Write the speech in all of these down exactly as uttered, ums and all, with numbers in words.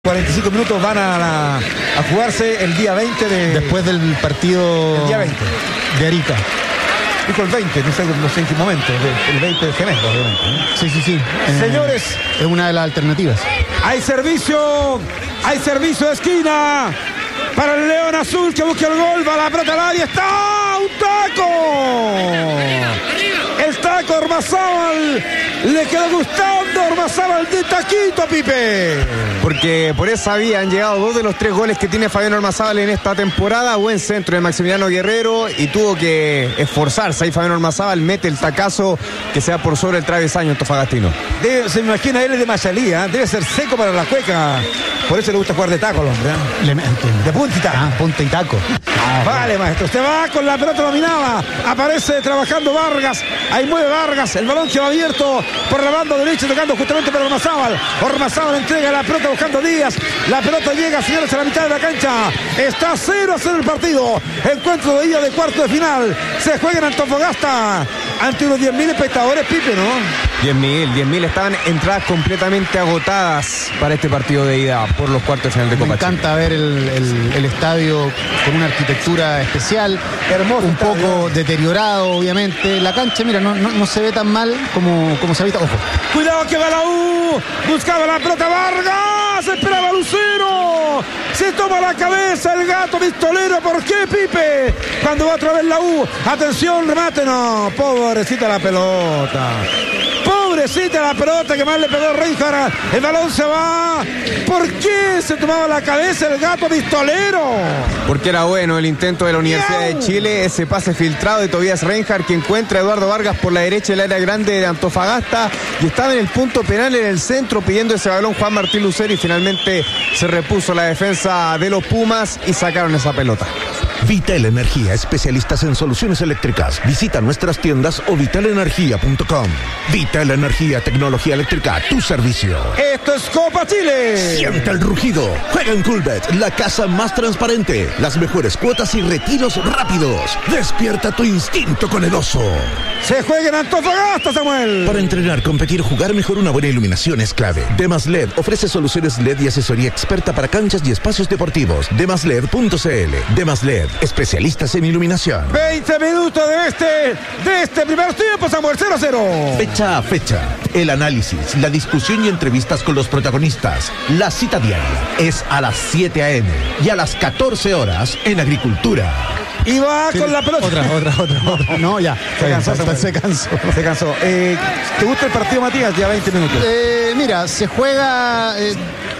cuarenta y cinco minutos van a, la, a jugarse el día veinte de... Después del partido... El día veinte. De Arica. Dijo el veinte, no sé, no sé en qué momento. El veinte de enero, obviamente. ¿eh? Sí, sí, sí. Señores. Eh, es una de las alternativas. Hay servicio. Hay servicio de esquina. Para el León Azul que busca el gol. Va la pelota al área. ¡Está! ¡Un taco! El taco Ormazábal. Le quedó gustando Ormazábal de taquito, Pipe. Porque por esa vía han llegado dos de los tres goles que tiene Fabián Ormazábal en esta temporada. Buen centro de Maximiliano Guerrero y tuvo que esforzarse. Ahí Fabián Ormazábal mete el tacazo que sea por sobre el travesaño antofagastino. Debe, se me imagina, él es de Machalía, debe ser seco para la cueca. Por eso le gusta jugar de taco al hombre, ¿eh? De punta y taco. Ah, punta y taco. Ah, vale, maestro. Usted va con la pelota dominada. Aparece trabajando Vargas. Ahí mueve Vargas. El balón que va abierto por la banda derecha, tocando justamente para Ormazábal. Ormazábal entrega la pelota buscando Díaz. La pelota llega, señores, a la mitad de la cancha. Está cero a cero el partido. Encuentro de ida de cuarto de final. Se juega en Antofagasta ante unos diez mil espectadores, Pipe, ¿no? diez mil, diez mil estaban entradas completamente agotadas para este partido de ida por los cuartos de final de Copa. Me encanta ver el, el, el estadio con una arquitectura especial, hermoso, un poco bien deteriorado, obviamente. La cancha, mira, no, no, no se ve tan mal como, como se ha visto. Ojo. Cuidado que va la U. Buscaba la pelota Vargas. Esperaba Lucero. Se toma la cabeza el gato pistolero. ¿Por qué, Pipe? Cuando va otra vez la U. Atención, remate. No, pobrecita la pelota. Pobrecita la pelota que más le pegó Reinhardt. El balón se va. ¿Por qué se tomaba la cabeza el gato pistolero? Porque era bueno el intento de la Universidad de Chile. Ese pase filtrado de Tobias Reinhardt que encuentra a Eduardo Vargas por la derecha del área grande de Antofagasta. Y estaba en el punto penal en el centro pidiendo ese balón Juan Martín Lucero. Y finalmente se repuso la defensa de los Pumas y sacaron esa pelota. Vital Energía, especialistas en soluciones eléctricas. Visita nuestras tiendas o vital energía punto com. Vital Energía, tecnología eléctrica a tu servicio. Esto es Copa Chile. Siente el rugido. Juega en Coolbet, la casa más transparente. Las mejores cuotas y retiros rápidos. Despierta tu instinto con el oso. Se juega en Antofagasta, Samuel. Para entrenar, competir, jugar mejor, una buena iluminación es clave. Demas L E D ofrece soluciones L E D y asesoría experta para canchas y espacios deportivos. demas led punto c l. Demas L E D, especialistas en iluminación. veinte minutos de este, de este primer tiempo, Samuel, cero a cero. Fecha a fecha, el análisis, la discusión y entrevistas con los protagonistas. La cita diaria es a las siete a eme y a las catorce horas en Agricultura. Y va Sí, con la pelota. Otra, otra, otra, otra. No, ya. Se cansó, se, se cansó. Se cansó. Eh, ¿Te gusta el partido, Matías? Ya veinte minutos. Eh, mira, se juega eh,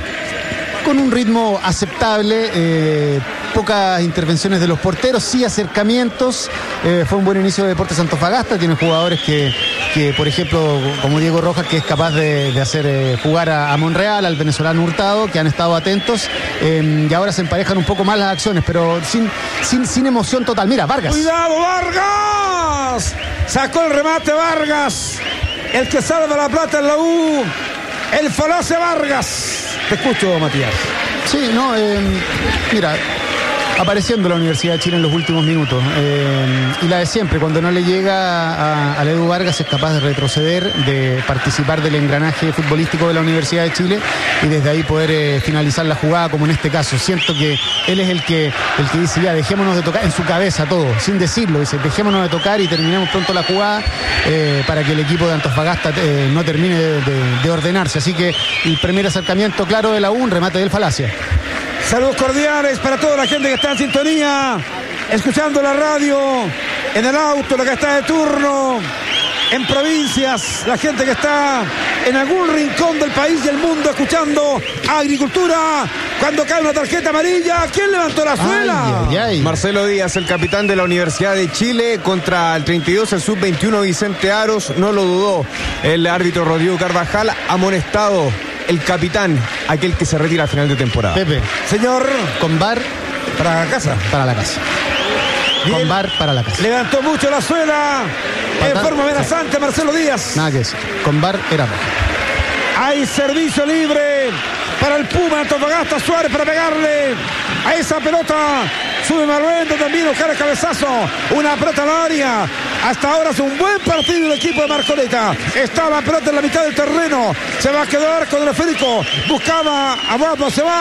con un ritmo aceptable. Eh, pocas intervenciones de los porteros, sí acercamientos. Eh, fue un buen inicio de Deportes Antofagasta. Tiene jugadores que, que, por ejemplo, como Diego Rojas, que es capaz de, de hacer eh, jugar a, a Monreal, al venezolano Hurtado, que han estado atentos. Eh, y ahora se emparejan un poco más las acciones, pero sin, sin, sin emoción total. Mira, Vargas. ¡Cuidado, Vargas! Sacó el remate Vargas. El que salva la plata en la U. El falace Vargas. Te escucho, Matías. Sí, no, eh, mira, apareciendo la Universidad de Chile en los últimos minutos. Eh, y la de siempre, cuando no le llega a, a Edu Vargas, es capaz de retroceder, de participar del engranaje futbolístico de la Universidad de Chile y desde ahí poder eh, finalizar la jugada, como en este caso. Siento que él es el que, el que dice, ya, dejémonos de tocar, en su cabeza todo, sin decirlo, dice, dejémonos de tocar y terminemos pronto la jugada eh, para que el equipo de Antofagasta eh, no termine de, de, de ordenarse. Así que el primer acercamiento claro de la U, un remate del Falacia. Saludos cordiales para toda la gente que está en sintonía, escuchando la radio, en el auto, la que está de turno, en provincias, la gente que está en algún rincón del país y el mundo escuchando Agricultura. Cuando cae una tarjeta amarilla, ¿quién levantó la suela? Ay, ay, ay. Marcelo Díaz, el capitán de la Universidad de Chile, contra el treinta y dos, el sub veintiuno Vicente Aros. No lo dudó el árbitro Rodrigo Carvajal, amonestado el capitán, aquel que se retira al final de temporada. Pepe, Señor, con bar para la casa. para la casa. Bien. Con bar para la casa. Levantó mucho la suela en Patada. forma amenazante Marcelo Díaz. Nada que decir. Con bar era roja. Hay servicio libre para el Puma Antofagasta. Suárez para pegarle a esa pelota. Sube Marruendo también, buscar el cabezazo. Una pelota al área. Hasta ahora es un buen partido el equipo de Marcoleta. Está la pelota en la mitad del terreno. Se va a quedar con el esférico. Buscaba a Guapo, se va.